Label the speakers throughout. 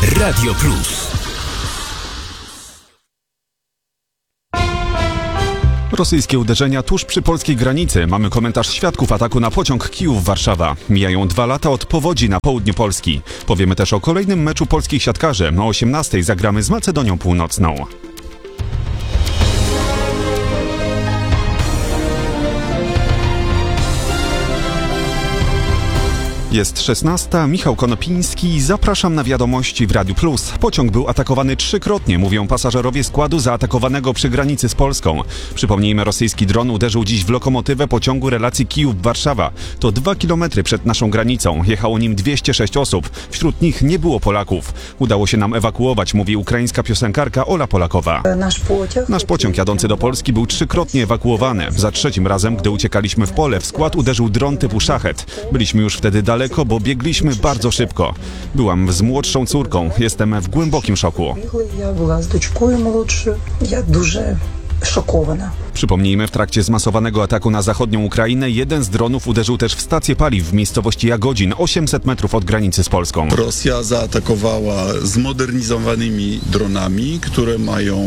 Speaker 1: Radio Plus.
Speaker 2: Rosyjskie uderzenia tuż przy polskiej granicy. Mamy komentarz świadków ataku na pociąg Kijów-Warszawa. Mijają 2 lata od powodzi na południu Polski. Powiemy też o kolejnym meczu polskich siatkarzy. O 18:00 zagramy z Macedonią Północną. Jest 16:00, Michał Konopiński, zapraszam na wiadomości w Radiu Plus. Pociąg był atakowany 3-krotnie, mówią pasażerowie składu zaatakowanego przy granicy z Polską. Przypomnijmy, rosyjski dron uderzył dziś w lokomotywę pociągu relacji Kijów-Warszawa. To 2 kilometry przed naszą granicą. Jechało nim 206 osób. Wśród nich nie było Polaków. Udało się nam ewakuować, mówi ukraińska piosenkarka Ola Polakowa. Nasz pociąg jadący do Polski był 3-krotnie ewakuowany. Za 3. razem, gdy uciekaliśmy w pole, w skład uderzył dron typu Szachet. Byliśmy już wtedy daleko, bo biegliśmy bardzo szybko. Byłam z młodszą córką. Jestem w głębokim szoku. Przypomnijmy, w trakcie zmasowanego ataku na zachodnią Ukrainę jeden z dronów uderzył też w stację paliw w miejscowości Jagodzin, 800 metrów od granicy z Polską.
Speaker 3: Rosja zaatakowała zmodernizowanymi dronami, które mają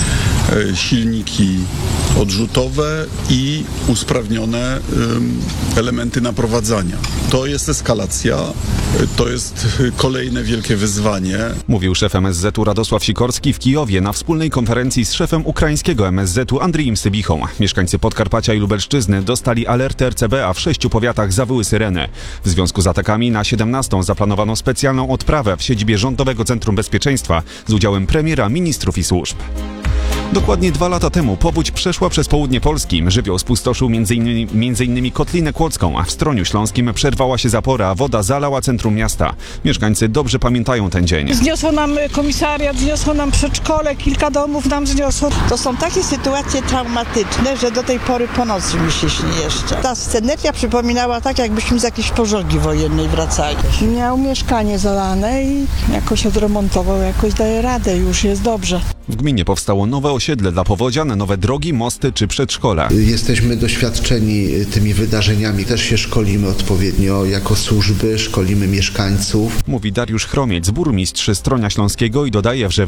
Speaker 3: silniki odrzutowe i usprawnione elementy naprowadzania. To jest eskalacja, to jest kolejne wielkie wyzwanie. Mówił szef MSZ-u Radosław Sikorski w Kijowie na wspólnej konferencji z szefem ukraińskiego MSZ-u Andrijem Sybichą. Mieszkańcy Podkarpacia i Lubelszczyzny dostali alerty RCB, a w 6 powiatach zawyły syreny. W związku z atakami na 17:00 zaplanowano specjalną odprawę w siedzibie Rządowego Centrum Bezpieczeństwa z udziałem premiera, ministrów i służb. Dokładnie 2 lata temu powódź przeszła przez południe Polski. Żywioł spustoszył m.in. Kotlinę Kłodzką, a w Stroniu Śląskim przerwała się zapora, a woda zalała centrum miasta. Mieszkańcy dobrze pamiętają ten dzień.
Speaker 4: Zniosło nam komisariat, zniosło nam przedszkole, kilka domów nam zniosło.
Speaker 5: To są takie sytuacje traumatyczne, że do tej pory po nocy mi się śni jeszcze. Ta sceneria przypominała tak, jakbyśmy z jakiejś pożogi wojennej wracali.
Speaker 4: Miał mieszkanie zalane i jakoś odremontował, jakoś daje radę, już jest dobrze.
Speaker 2: W gminie powstało nowe osiedle dla powodzian, nowe drogi, mosty czy przedszkola.
Speaker 6: Jesteśmy doświadczeni tymi wydarzeniami, też się szkolimy odpowiednio jako służby, szkolimy mieszkańców.
Speaker 2: Mówi Dariusz Chromiec, burmistrz Stronia Śląskiego i dodaje, że w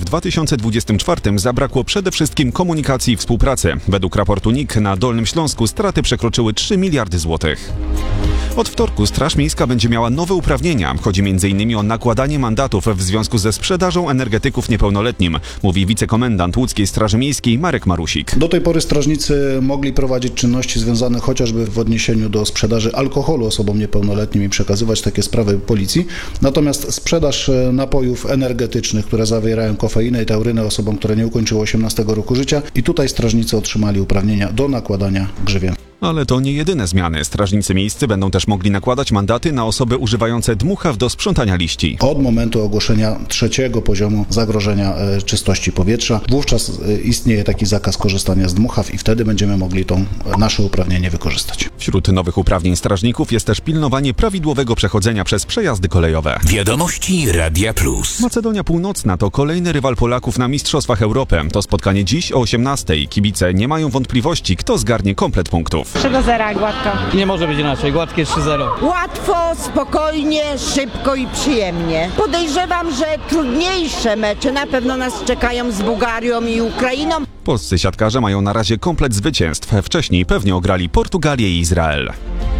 Speaker 2: 2024 zabrakło przede wszystkim komunikacji i współpracy. Według raportu NIK na Dolnym Śląsku straty przekroczyły 3 miliardy złotych. Od wtorku Straż Miejska będzie miała nowe uprawnienia. Chodzi m.in. o nakładanie mandatów w związku ze sprzedażą energetyków niepełnoletnim, mówi wicekomendant Łódzkiej Straży Miejskiej Marek Marusik.
Speaker 7: Do tej pory strażnicy mogli prowadzić czynności związane chociażby w odniesieniu do sprzedaży alkoholu osobom niepełnoletnim i przekazywać takie sprawy policji. Natomiast sprzedaż napojów energetycznych, które zawierają kofeinę i taurynę osobom, które nie ukończyły 18 roku życia, i tutaj strażnicy otrzymali uprawnienia do nakładania grzywien.
Speaker 2: Ale to nie jedyne zmiany. Strażnicy miejscy będą też mogli nakładać mandaty na osoby używające dmuchaw do sprzątania liści.
Speaker 7: Od momentu ogłoszenia 3. poziomu zagrożenia czystości powietrza, wówczas istnieje taki zakaz korzystania z dmuchaw i wtedy będziemy mogli to nasze uprawnienie wykorzystać.
Speaker 2: Wśród nowych uprawnień strażników jest też pilnowanie prawidłowego przechodzenia przez przejazdy kolejowe.
Speaker 1: Wiadomości Radia Plus.
Speaker 2: Macedonia Północna to kolejny rywal Polaków na Mistrzostwach Europy. To spotkanie dziś o 18:00. Kibice nie mają wątpliwości, kto zgarnie komplet punktów.
Speaker 8: 3-0 gładko.
Speaker 9: Nie może być inaczej, gładkie 3-0.
Speaker 5: Łatwo, spokojnie, szybko i przyjemnie. Podejrzewam, że trudniejsze mecze na pewno nas czekają z Bułgarią i Ukrainą.
Speaker 2: Polscy siatkarze mają na razie komplet zwycięstw. Wcześniej pewnie ograli Portugalię i Izrael.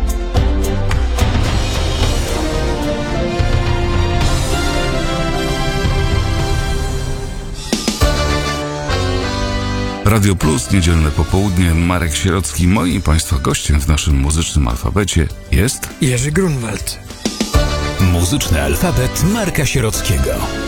Speaker 10: Radio Plus, niedzielne popołudnie, Marek Sierocki. Moim i Państwa gościem w naszym muzycznym alfabecie jest
Speaker 1: Jerzy Grunwald. Muzyczny alfabet Marka Sierockiego.